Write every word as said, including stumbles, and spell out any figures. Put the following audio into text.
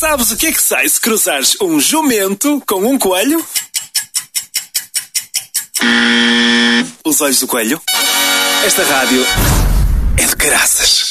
Sabes o que é que sai se cruzares um jumento com um coelho? Os olhos do coelho? Esta rádio é de caraças.